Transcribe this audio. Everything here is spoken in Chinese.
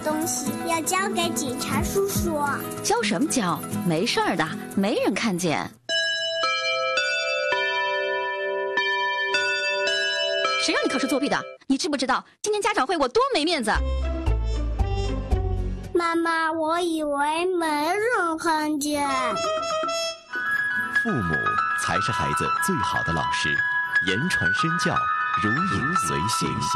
东西要交给警察叔叔。 交什么交？没事儿的，没人看见。谁让你考试作弊的？你知不知道今天家长会我多没面子？ 妈妈，我以为没人看见。 父母才是孩子最好的老师，言传身教，如影随形。